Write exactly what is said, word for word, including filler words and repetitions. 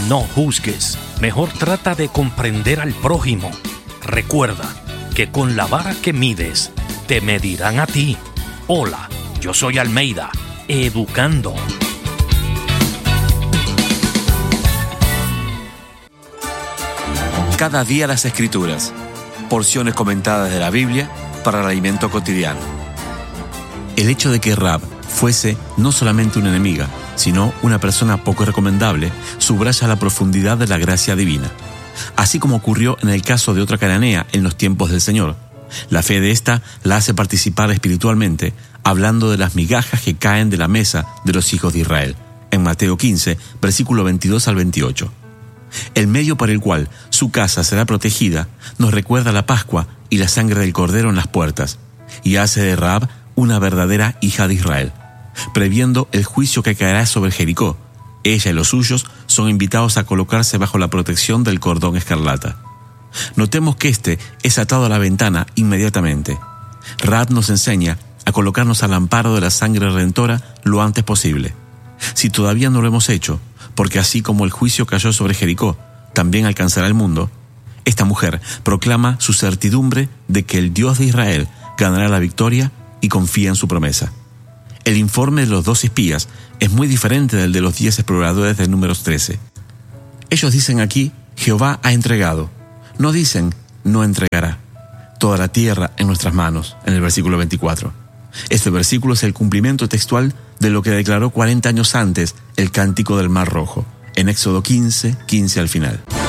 No juzgues, mejor trata de comprender al prójimo. Recuerda que con la vara que mides, te medirán a ti. Hola, yo soy Almeida, educando. Cada día las Escrituras, porciones comentadas de la Biblia para el alimento cotidiano. El hecho de que Rahab fuese no solamente una enemiga, sino una persona poco recomendable, subraya la profundidad de la gracia divina. Así como ocurrió en el caso de otra cananea en los tiempos del Señor, la fe de ésta la hace participar espiritualmente, hablando de las migajas que caen de la mesa de los hijos de Israel, en Mateo quince, versículo veintidós al veintiocho. El medio por el cual su casa será protegida nos recuerda la Pascua y la sangre del Cordero en las puertas, y hace de Rahab una verdadera hija de Israel, previendo el juicio que caerá sobre Jericó. Ella y los suyos son invitados a colocarse bajo la protección del cordón escarlata. Notemos que este es atado a la ventana inmediatamente. Rahab nos enseña a colocarnos al amparo de la sangre redentora lo antes posible. Si todavía no lo hemos hecho, porque así como el juicio cayó sobre Jericó, también alcanzará el mundo, esta mujer proclama su certidumbre de que el Dios de Israel ganará la victoria y confía en su promesa. El informe de los dos espías es muy diferente del de los diez exploradores de Números trece. Ellos dicen aquí, Jehová ha entregado. No dicen, no entregará. Toda la tierra en nuestras manos, en el versículo veinticuatro. Este versículo es el cumplimiento textual de lo que declaró cuarenta años antes el Cántico del Mar Rojo, en Éxodo quince, quince al final.